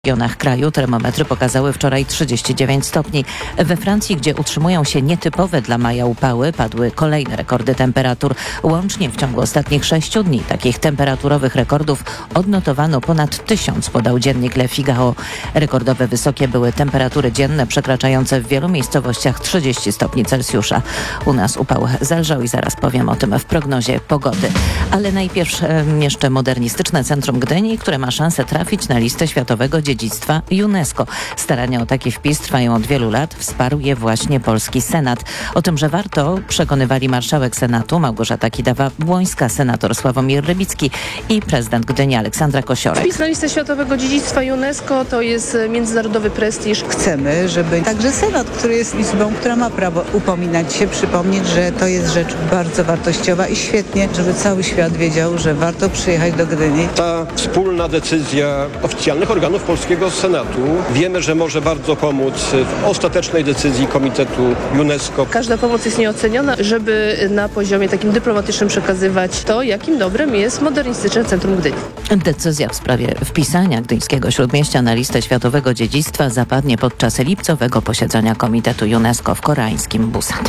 W regionach kraju termometry pokazały wczoraj 39 stopni. We Francji, gdzie utrzymują się nietypowe dla maja upały, padły kolejne rekordy temperatur. Łącznie w ciągu ostatnich 6 dni takich temperaturowych rekordów odnotowano ponad 1000, podał dziennik Le Figaro. Rekordowe wysokie były temperatury dzienne przekraczające w wielu miejscowościach 30 stopni Celsjusza. U nas upał zelżał i zaraz powiem o tym w prognozie pogody. Ale najpierw jeszcze modernistyczne centrum Gdyni, które ma szansę trafić na listę światowego dziedzictwa UNESCO. Starania o taki wpis trwają od wielu lat. Wsparł je właśnie polski Senat. O tym, że warto, przekonywali marszałek Senatu Małgorzata Kidawa-Błońska, senator Sławomir Rybicki i prezydent Gdyni Aleksandra Kosiorek. Wpis na listę światowego dziedzictwa UNESCO to jest międzynarodowy prestiż. Chcemy, żeby także Senat, który jest izbą, która ma prawo upominać się, przypomnieć, że to jest rzecz bardzo wartościowa i świetnie, żeby cały świat wiedział, że warto przyjechać do Gdyni. Ta wspólna decyzja oficjalnych organów polskiego Senatu wiemy, że może bardzo pomóc w ostatecznej decyzji Komitetu UNESCO. Każda pomoc jest nieoceniona, żeby na poziomie takim dyplomatycznym przekazywać to, jakim dobrem jest modernistyczne centrum Gdyni. Decyzja w sprawie wpisania gdyńskiego Śródmieścia na listę światowego dziedzictwa zapadnie podczas lipcowego posiedzenia Komitetu UNESCO w koreańskim Busan.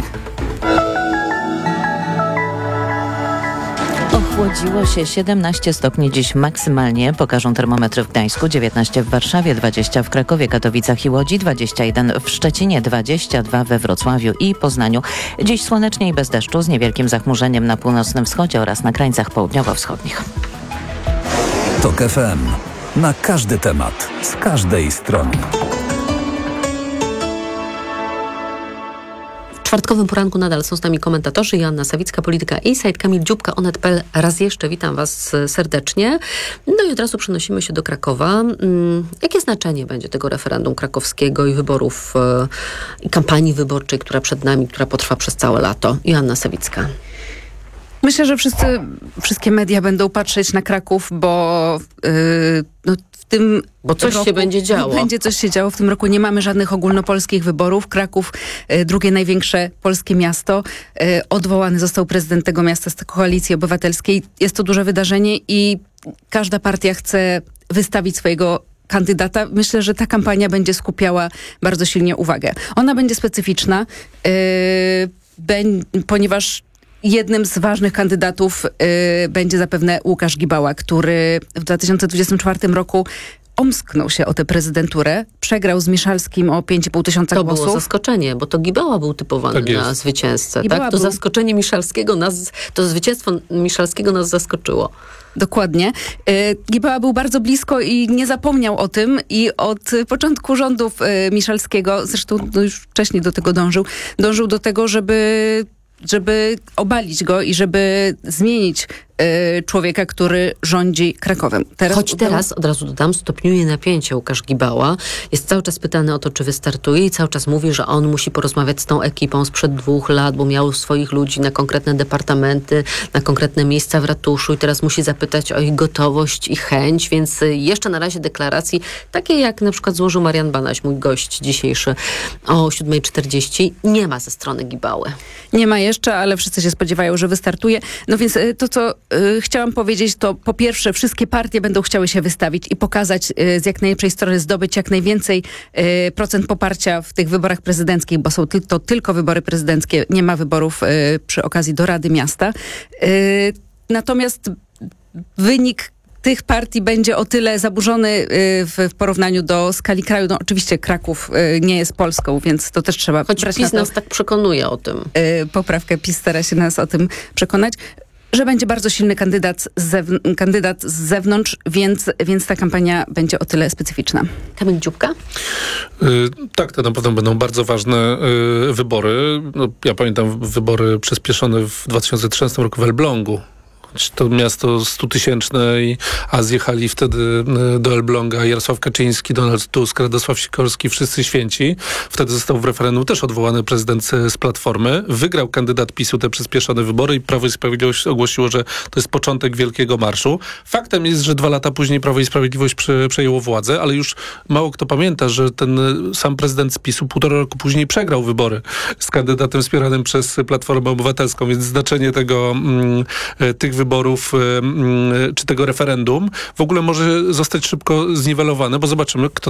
Ochłodziło się 17 stopni dziś maksymalnie, pokażą termometry w Gdańsku, 19 w Warszawie, 20 w Krakowie, Katowicach i Łodzi, 21 w Szczecinie, 22 we Wrocławiu i Poznaniu. Dziś słonecznie i bez deszczu, z niewielkim zachmurzeniem na północnym wschodzie oraz na krańcach południowo-wschodnich. TOK FM. Na każdy temat, z każdej strony. W czwartkowym poranku nadal są z nami komentatorzy Joanna Sawicka, Polityka Insight, Kamil Dziubka, Onet.pl. Raz jeszcze witam Was serdecznie. No i od razu przenosimy się do Krakowa. Jakie znaczenie będzie tego referendum krakowskiego i wyborów, i kampanii wyborczej, która przed nami, która potrwa przez całe lato? Joanna Myślę, że wszystkie media będą patrzeć na Kraków, bo w tym coś roku się będzie działo. Będzie coś się działo. W tym roku nie mamy żadnych ogólnopolskich wyborów. Kraków, drugie największe polskie miasto. Odwołany został prezydent tego miasta z Koalicji Obywatelskiej. Jest to duże wydarzenie i każda partia chce wystawić swojego kandydata. Myślę, że ta kampania będzie skupiała bardzo silnie uwagę. Ona będzie specyficzna, ponieważ jednym z ważnych kandydatów będzie zapewne Łukasz Gibała, który w 2024 roku omsknął się o tę prezydenturę. Przegrał z Miszalskim o 5,5 tysiąca głosów. To było zaskoczenie, bo to Gibała był typowany na zwycięzcę. Tak? To zaskoczenie Miszalskiego to zwycięstwo Miszalskiego nas zaskoczyło. Dokładnie. Gibała był bardzo blisko i nie zapomniał o tym i od początku rządów Miszalskiego, zresztą już wcześniej do tego dążył do tego, żeby obalić go i żeby zmienić człowieka, który rządzi Krakowem. Teraz, od razu dodam, stopniuje napięcie Łukasz Gibała. Jest cały czas pytany o to, czy wystartuje i cały czas mówi, że on musi porozmawiać z tą ekipą sprzed 2 lat, bo miał swoich ludzi na konkretne departamenty, na konkretne miejsca w ratuszu i teraz musi zapytać o ich gotowość i chęć, więc jeszcze na razie deklaracji, takie jak na przykład złożył Marian Banaś, mój gość dzisiejszy o 7:40, nie ma ze strony Gibały. Nie ma jeszcze, ale wszyscy się spodziewają, że wystartuje. No więc to, co chciałam powiedzieć, to po pierwsze wszystkie partie będą chciały się wystawić i pokazać z jak najlepszej strony, zdobyć jak najwięcej procent poparcia w tych wyborach prezydenckich, bo są to tylko wybory prezydenckie, nie ma wyborów przy okazji do Rady Miasta. Natomiast wynik tych partii będzie o tyle zaburzony w porównaniu do skali kraju. No oczywiście Kraków nie jest Polską, więc to też trzeba brać na to. PiS nas tak przekonuje o tym. Poprawkę PiS stara się nas o tym przekonać, że będzie bardzo silny kandydat z zewnątrz, więc ta kampania będzie o tyle specyficzna. Kamil Dziubka? Tak, to na pewno będą bardzo ważne wybory. Ja pamiętam wybory przyspieszone w 2013 roku w Elblągu. To miasto 100-tysięczne, a zjechali wtedy do Elbląga Jarosław Kaczyński, Donald Tusk, Radosław Sikorski, wszyscy święci. Wtedy został w referendum też odwołany prezydent z Platformy. Wygrał kandydat PiS-u te przyspieszone wybory i Prawo i Sprawiedliwość ogłosiło, że to jest początek wielkiego marszu. Faktem jest, że 2 lata później Prawo i Sprawiedliwość przejęło władzę, ale już mało kto pamięta, że ten sam prezydent z PiS-u 1,5 roku później przegrał wybory z kandydatem wspieranym przez Platformę Obywatelską, więc znaczenie tych wyborów wyborów czy tego referendum w ogóle może zostać szybko zniwelowane, bo zobaczymy, kto